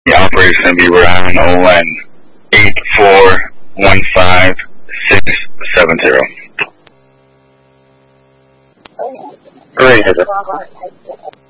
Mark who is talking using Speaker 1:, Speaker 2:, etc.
Speaker 1: The operator's going to be Ryan ON 8415670.
Speaker 2: Great.